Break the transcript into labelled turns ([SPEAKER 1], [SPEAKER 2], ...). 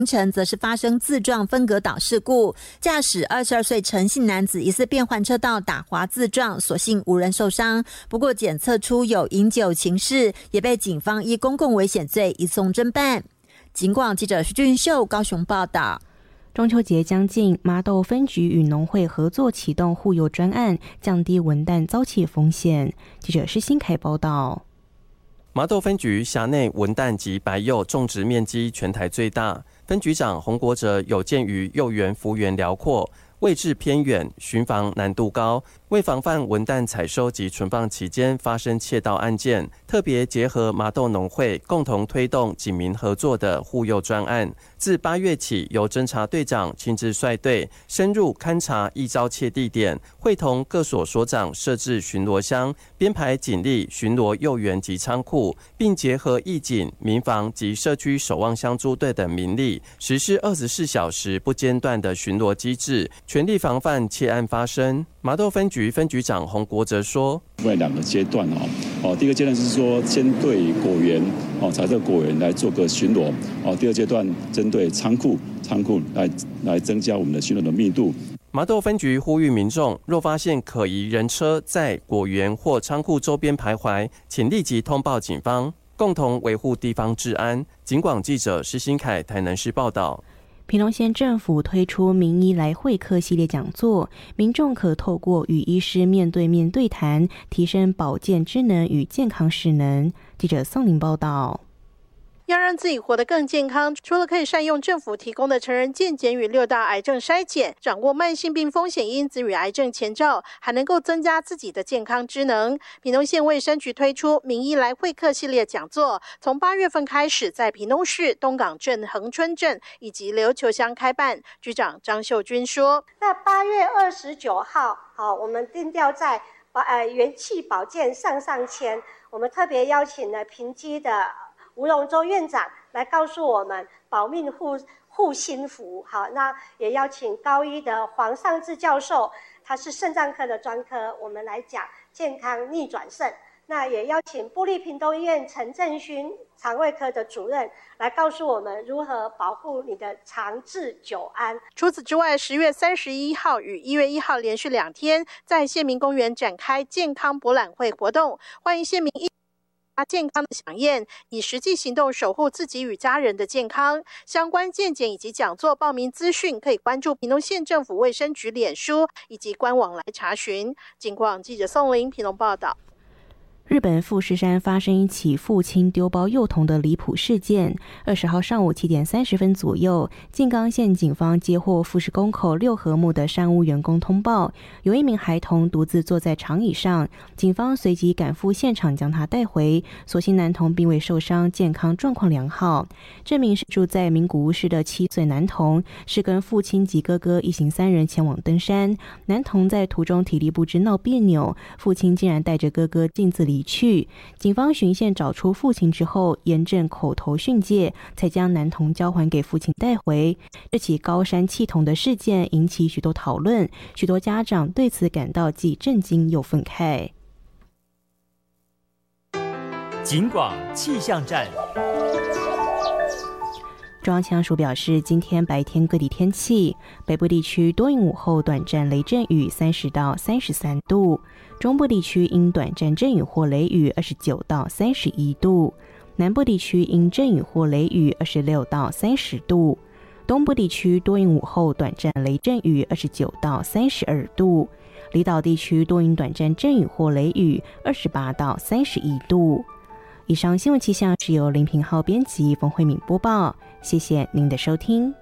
[SPEAKER 1] 凌晨则是发生自撞分隔岛事故，驾驶22岁陈姓男子疑似变换车道打滑自撞，所幸无人受伤，不过检测出有饮酒情事，也被警方依公共危险罪移送侦办。警广记者徐俊秀高雄报道。
[SPEAKER 2] 中秋节将近，麻豆分局与农会合作启动护佑专案，降低文旦遭窃风险。记者施新凯报道。
[SPEAKER 3] 麻豆分局辖内文旦及白柚种植面积全台最大，分局长洪国哲有鉴于幼园幅员辽阔，位置偏远，巡防难度高，为防范文旦采收及存放期间发生窃盗案件，特别结合麻豆农会共同推动警民合作的护佑专案。自8月起，由侦查队长亲自率队深入勘查易遭窃地点，会同各所所长设置巡逻箱，编排警力巡逻幼园及仓库，并结合义警、民防及社区守望相助队等民力，实施24小时不间断的巡逻机制，全力防范窃案发生。麻豆分局分局长洪国哲说：“
[SPEAKER 4] 分2个阶段第一个阶段是说先对果园采收果园来做个巡逻第二阶段针对仓库来增加我们的巡逻的密度。”
[SPEAKER 3] 麻豆分局呼吁民众，若发现可疑人车在果园或仓库周边徘徊，请立即通报警方，共同维护地方治安。警广记者施新凯台南市报道。
[SPEAKER 2] 屏东县政府推出名医来会客系列讲座，民众可透过与医师面对面对谈，提升保健知能与健康势能。记者宋玲报道。
[SPEAKER 5] 要让自己活得更健康，除了可以善用政府提供的成人健检与6大癌症筛检，掌握慢性病风险因子与癌症前兆，还能够增加自己的健康知能。屏东县卫生局推出名医来会客系列讲座，从8月份开始，在屏东市东港镇、恒春镇以及琉球乡开办。局长张秀君说：“
[SPEAKER 6] 那8月29号，我们定调在元气保健上签，我们特别邀请了屏基的吴荣洲院长来告诉我们保命护心符。好，那也邀请高一的黄尚志教授，他是肾脏科的专科，我们来讲健康逆转肾。那也邀请部立屏东医院陈正勋肠胃科的主任来告诉我们如何保护你的长治久安。
[SPEAKER 5] 除此之外，10月31号与1月1号连续2天，在县民公园展开健康博览会活动，欢迎县民健康的飨宴，以实际行动守护自己与家人的健康。相关健检以及讲座报名资讯，可以关注屏东县政府卫生局脸书以及官网来查询。警广记者宋玲屏东报道。
[SPEAKER 2] 日本富士山发生一起父亲丢包幼童的离谱事件。20号上午7点30分左右，静冈县警方接获富士宫口6合目的山屋员工通报，有一名孩童独自坐在长椅上，警方随即赶赴现场将他带回，所幸男童并未受伤，健康状况良好。这名是住在名古屋市的7岁男童，是跟父亲及哥哥一行3人前往登山。男童在途中体力不支闹别扭，父亲竟然带着哥哥径自离去。警方循线找出父亲之后，严正口头训诫，才将男童交还给父亲带回。这起高山弃童的事件引起许多讨论，许多家长对此感到既震惊又愤慨。
[SPEAKER 7] 警广气象站。
[SPEAKER 2] 中央气象署表示，今天白天各地天气，北部地区多云午后短暂雷阵雨30到33度，中部地区因短暂阵雨或雷雨29到31度，南部地区因阵雨或雷雨26到30度，东部地区多云午后短暂雷阵雨29到32度，离岛地区多云短暂阵雨或雷雨28到31度。以上新闻气象是由林平浩编辑，冯慧敏播报，谢谢您的收听。